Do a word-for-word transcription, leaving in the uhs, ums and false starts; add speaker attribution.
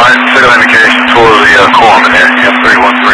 Speaker 1: Alright, signal indication towards the uh, Coleman there, F three one three.